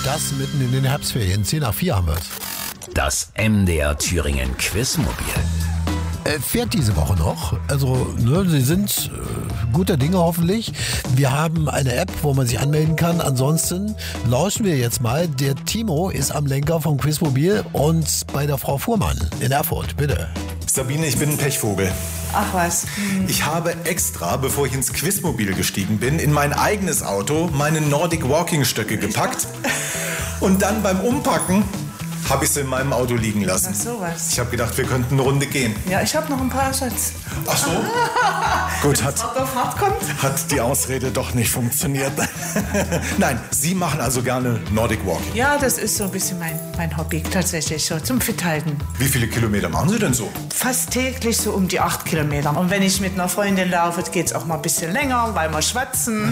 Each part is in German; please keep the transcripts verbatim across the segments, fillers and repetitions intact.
das mitten in den Herbstferien. zehn nach vier haben wir es. Das M D R Thüringen Quizmobil. Äh, fährt diese Woche noch. Also, ne, sie sind äh, guter Dinge hoffentlich. Wir haben eine App, wo man sich anmelden kann. Ansonsten lauschen wir jetzt mal. Der Timo ist am Lenker vom Quizmobil und bei der Frau Fuhrmann in Erfurt. Bitte. Sabine, ich bin ein Pechvogel. Ach was. Hm. Ich habe extra, bevor ich ins Quizmobil gestiegen bin, in mein eigenes Auto meine Nordic Walking Stöcke gepackt. Und dann beim Umpacken habe ich sie in meinem Auto liegen lassen. Ach sowas. Ich habe gedacht, wir könnten eine Runde gehen. Ja, ich habe noch ein paar Ersatz. Ach so? Gut, hat, Ob auf hart kommt? hat die Ausrede doch nicht funktioniert. Nein, Sie machen also gerne Nordic Walking. Ja, das ist so ein bisschen mein, mein Hobby tatsächlich, so zum Fithalten. Wie viele Kilometer machen Sie denn so? Fast täglich so um die acht Kilometer. Und wenn ich mit einer Freundin laufe, geht es auch mal ein bisschen länger, weil wir schwatzen.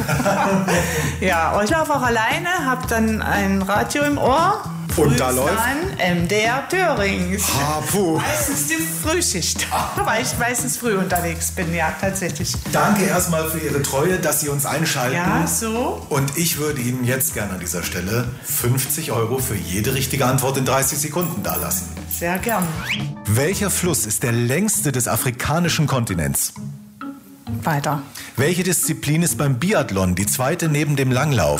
Ja, und ich laufe auch alleine, habe dann ein Radio im Ohr. Und da läuft? Dann M D R Thüringen. Ah, puh. Meistens die Frühschicht, weil ich meistens früh unterwegs bin, ja, tatsächlich. Danke erstmal für Ihre Treue, dass Sie uns einschalten. Ja, so. Und ich würde Ihnen jetzt gerne an dieser Stelle fünfzig Euro für jede richtige Antwort in dreißig Sekunden dalassen. Sehr gern. Welcher Fluss ist der längste des afrikanischen Kontinents? Weiter. Welche Disziplin ist beim Biathlon die zweite neben dem Langlauf?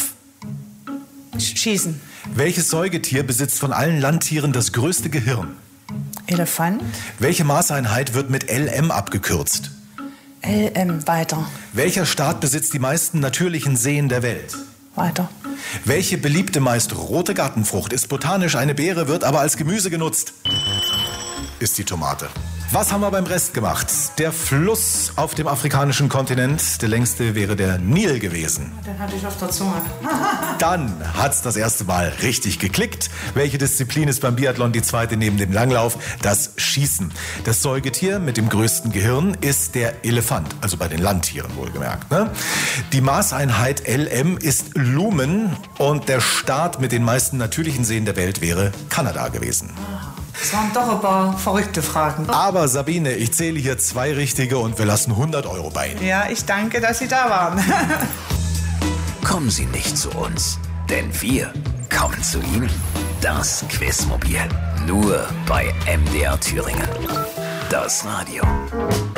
Schießen. Welches Säugetier besitzt von allen Landtieren das größte Gehirn? Elefant. Welche Maßeinheit wird mit L M abgekürzt? L M. Weiter. Welcher Staat besitzt die meisten natürlichen Seen der Welt? Weiter. Welche beliebte, meist rote Gartenfrucht ist botanisch eine Beere, wird aber als Gemüse genutzt? Ist die Tomate. Was haben wir beim Rest gemacht? Der Fluss auf dem afrikanischen Kontinent, der längste wäre der Nil gewesen. Den hatte ich auf der Zunge. Dann hat's das erste Mal richtig geklickt. Welche Disziplin ist beim Biathlon die zweite neben dem Langlauf? Das Schießen. Das Säugetier mit dem größten Gehirn ist der Elefant, also bei den Landtieren wohlgemerkt. Ne? Die Maßeinheit L M ist Lumen und der Staat mit den meisten natürlichen Seen der Welt wäre Kanada gewesen. Das waren doch ein paar verrückte Fragen. Aber Sabine, ich zähle hier zwei richtige und wir lassen hundert Euro bei Ihnen. Ja, ich danke, dass Sie da waren. Kommen Sie nicht zu uns, denn wir kommen zu Ihnen. Das Quizmobil. Nur bei M D R Thüringen. Das Radio.